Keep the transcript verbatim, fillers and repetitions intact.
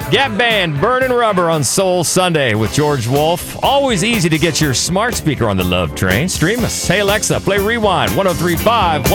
Gap Band, Burning Rubber on Soul Sunday with George Wolf. Always easy to get your smart speaker on the Love Train. Stream us. Hey, Alexa, play Rewind one oh three point five.